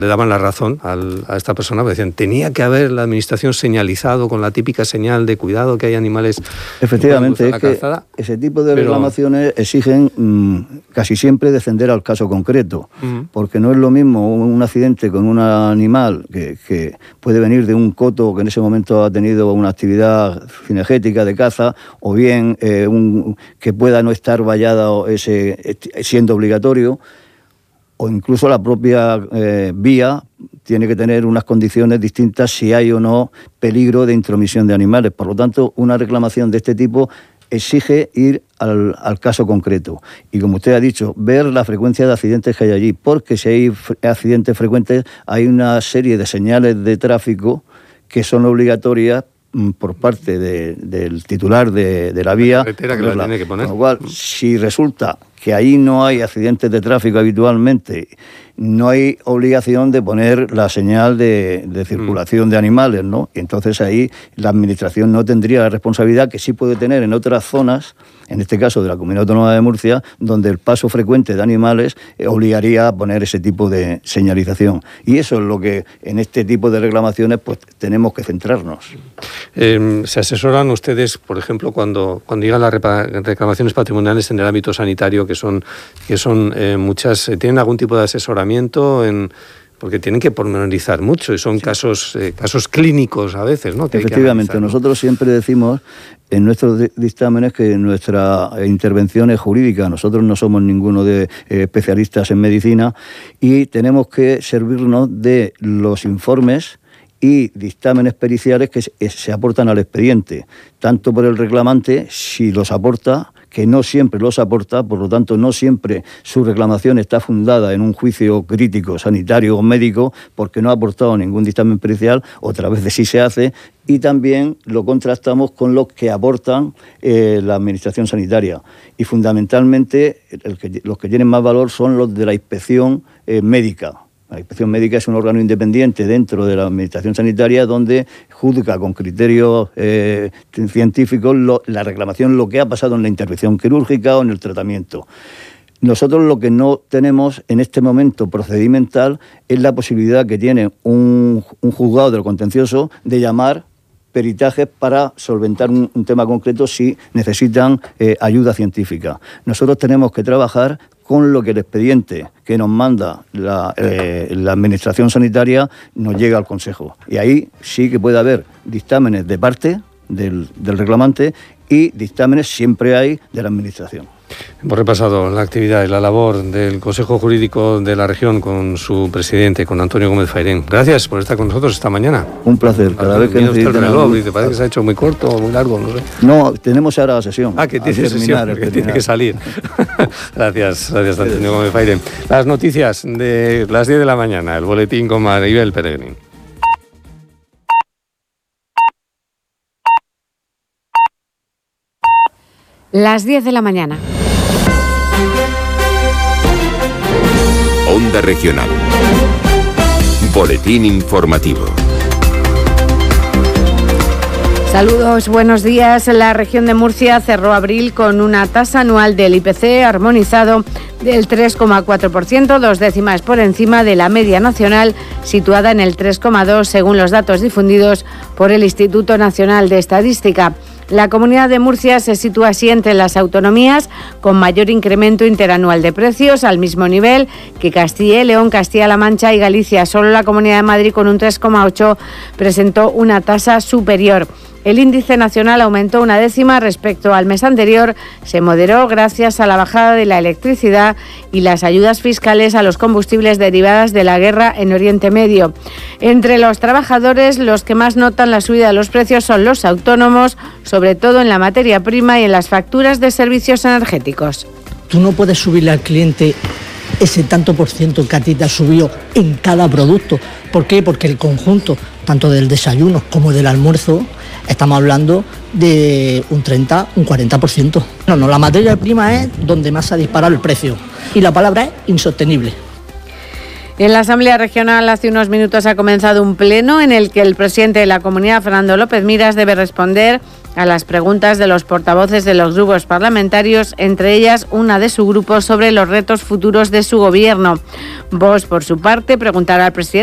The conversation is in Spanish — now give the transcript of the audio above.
le daban la razón a esta persona, porque decían, tenía que haber la administración señalizado con la típica señal de cuidado que hay animales. Efectivamente, es que ese tipo de reclamaciones exigen casi siempre descender al caso concreto, porque no es lo mismo un accidente con un animal que puede venir de un coto que en ese momento ha tenido una actividad cinegética de caza, o bien que pueda no estar vallado siendo obligatorio, o incluso la propia vía tiene que tener unas condiciones distintas si hay o no peligro de intromisión de animales. Por lo tanto, una reclamación de este tipo exige ir al caso concreto. Y como usted ha dicho, ver la frecuencia de accidentes que hay allí, porque si hay accidentes frecuentes, hay una serie de señales de tráfico que son obligatorias por parte del titular de la vía. Que la tiene que poner. Con lo cual, si resulta que ahí no hay accidentes de tráfico habitualmente, no hay obligación de poner la señal de circulación de animales, ¿no? Y entonces ahí la administración no tendría la responsabilidad que sí puede tener en otras zonas, en este caso de la Comunidad Autónoma de Murcia, donde el paso frecuente de animales obligaría a poner ese tipo de señalización. Y eso es lo que en este tipo de reclamaciones pues tenemos que centrarnos. ¿Se asesoran ustedes, por ejemplo, cuando llegan las reclamaciones patrimoniales en el ámbito sanitario, que son muchas, tienen algún tipo de asesoramiento porque tienen que pormenorizar mucho y son casos clínicos a veces, ¿no? Efectivamente, nosotros siempre decimos en nuestros dictámenes que nuestra intervención es jurídica.Nosotros no somos ninguno de especialistas en medicina y tenemos que servirnos de los informes y dictámenes periciales que se aportan al expediente, tanto por el reclamante, si los aporta, que no siempre los aporta, por lo tanto no siempre su reclamación está fundada en un juicio crítico, sanitario o médico, porque no ha aportado ningún dictamen pericial, otras veces sí se hace, y también lo contrastamos con los que aportan la administración sanitaria. Y fundamentalmente los que tienen más valor son los de la inspección médica. La inspección médica es un órgano independiente dentro de la administración sanitaria donde juzga con criterios científicos la reclamación, lo que ha pasado en la intervención quirúrgica o en el tratamiento. Nosotros lo que no tenemos en este momento procedimental es la posibilidad que tiene un juzgado de lo contencioso de llamar peritajes para solventar un tema concreto si necesitan ayuda científica. Nosotros tenemos que trabajar con lo que el expediente que nos manda la administración sanitaria nos llega al Consejo. Y ahí sí que puede haber dictámenes de parte del reclamante y dictámenes siempre hay de la administración. Hemos repasado la actividad y la labor del Consejo Jurídico de la región con su presidente, con Antonio Gómez Fairén. Gracias por estar con nosotros esta mañana. Un placer. Cada vez que necesiten algo. ¿Te parece que se ha hecho muy corto o muy largo? No sé. No, tenemos ahora la sesión. Que tiene sesión, que tiene que salir. Gracias Antonio Gómez Fairén. Las noticias de las 10 de la mañana, el boletín con Maribel Peregrín. Las 10 de la mañana. Onda Regional. Boletín informativo. Saludos, buenos días. La región de Murcia cerró abril con una tasa anual del IPC armonizado del 3,4%, 2 décimas por encima de la media nacional, situada en el 3,2%, según los datos difundidos por el Instituto Nacional de Estadística. La Comunidad de Murcia se sitúa así entre las autonomías con mayor incremento interanual de precios, al mismo nivel que Castilla y León, Castilla-La Mancha y Galicia. Solo la Comunidad de Madrid, con un 3,8%, presentó una tasa superior. El índice nacional aumentó 1 décima respecto al mes anterior, se moderó gracias a la bajada de la electricidad y las ayudas fiscales a los combustibles derivadas de la guerra en Oriente Medio. Entre los trabajadores, los que más notan la subida de los precios son los autónomos, sobre todo en la materia prima y en las facturas de servicios energéticos. Tú no puedes subirle al cliente ese tanto por ciento que a ti te ha subido en cada producto. ¿Por qué? Porque el conjunto, tanto del desayuno como del almuerzo, estamos hablando de un 30, un 40%. No, la materia prima es donde más se ha disparado el precio y la palabra es insostenible. En la Asamblea Regional hace unos minutos ha comenzado un pleno en el que el presidente de la comunidad, Fernando López Miras, debe responder a las preguntas de los portavoces de los grupos parlamentarios, entre ellas una de su grupo sobre los retos futuros de su gobierno. Vox, por su parte, preguntará al presidente